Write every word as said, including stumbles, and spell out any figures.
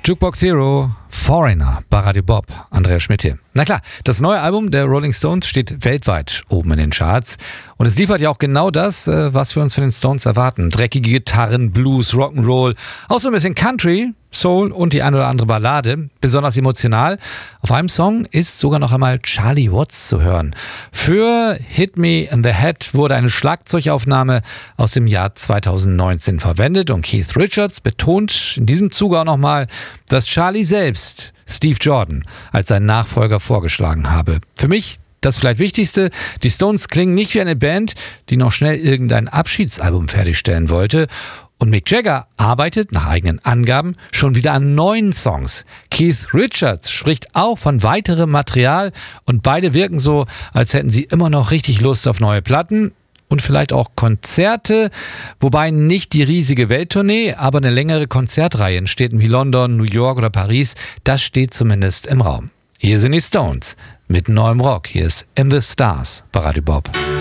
Jukebox Hero, Foreigner, bei Radio Bob, Andreas Schmidt hier. Na klar, das neue Album der Rolling Stones steht weltweit oben in den Charts. Und es liefert ja auch genau das, was wir uns von den Stones erwarten. Dreckige Gitarren, Blues, Rock'n'Roll, auch so ein bisschen Country, Soul und die eine oder andere Ballade. Besonders emotional. Auf einem Song ist sogar noch einmal Charlie Watts zu hören. Für Hit Me in the Head wurde eine Schlagzeugaufnahme aus dem Jahr zweitausendneunzehn verwendet und Keith Richards betont in diesem Zuge auch nochmal, dass Charlie selbst Steve Jordan als seinen Nachfolger vorgeschlagen habe. Für mich das vielleicht Wichtigste, die Stones klingen nicht wie eine Band, die noch schnell irgendein Abschiedsalbum fertigstellen wollte. Und Mick Jagger arbeitet nach eigenen Angaben schon wieder an neuen Songs. Keith Richards spricht auch von weiterem Material und beide wirken so, als hätten sie immer noch richtig Lust auf neue Platten und vielleicht auch Konzerte, wobei nicht die riesige Welttournee, aber eine längere Konzertreihe in Städten wie London, New York oder Paris, das steht zumindest im Raum. Hier sind die Stones mit neuem Rock. Hier ist In the Stars bei Radio Bob.